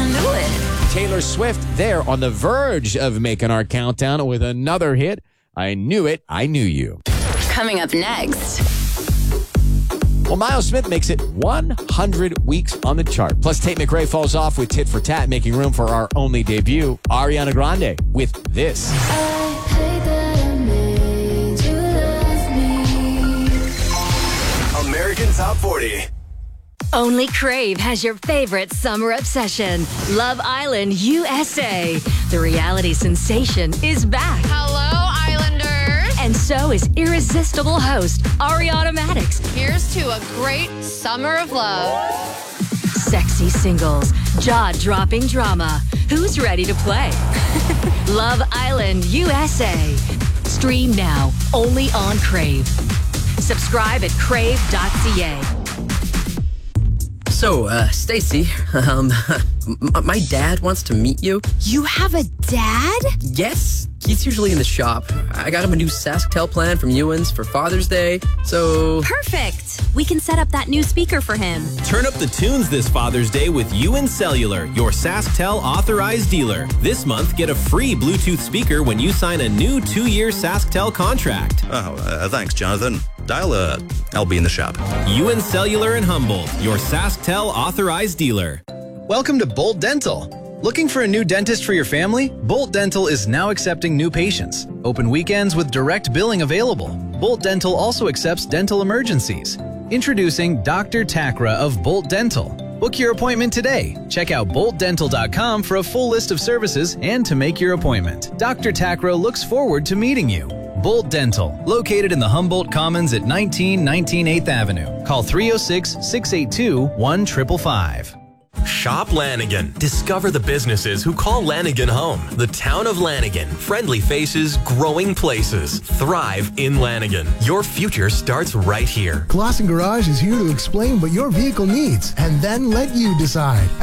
knew it. Taylor Swift there on the verge of making our countdown with another hit. I Knew It, I Knew You. Coming up next. Well, Miles Smith makes it 100 weeks on the chart. Plus, Tate McRae falls off with Tit for Tat, making room for our only debut, Ariana Grande, with this. American Top 40. Only Crave has your favorite summer obsession. Love Island USA. The reality sensation is back. Hello, Islanders. And so is irresistible host Ariana Madix. Here's to a great summer of love. Sexy singles, jaw-dropping drama. Who's ready to play? Love Island USA. Stream now, only on Crave. Subscribe at crave.ca. So, Stacy, my dad wants to meet you. You have a dad? Yes, he's usually in the shop. I got him a new SaskTel plan from Ewan's for Father's Day, so... Perfect. We can set up that new speaker for him. Turn up the tunes this Father's Day with Ewan Cellular, your SaskTel authorized dealer. This month, get a free Bluetooth speaker when you sign a new 2-year SaskTel contract. Oh, thanks, Jonathan. I'll be in the shop. Ewan Cellular in Humboldt, your SaskTel authorized dealer. Welcome to Bolt Dental. Looking for a new dentist for your family? Bolt Dental is now accepting new patients. Open weekends with direct billing available. Bolt Dental also accepts dental emergencies. Introducing Dr. Takra of Bolt Dental. Book your appointment today. Check out boltdental.com for a full list of services and to make your appointment. Dr. Takra looks forward to meeting you. Bolt Dental, located in the Humboldt Commons at 1919 8th Avenue. Call 306-682-1555. Shop Lanigan. Discover the businesses who call Lanigan home. The town of Lanigan. Friendly faces, growing places. Thrive in Lanigan. Your future starts right here. Clausen Garage is here to explain what your vehicle needs and then let you decide.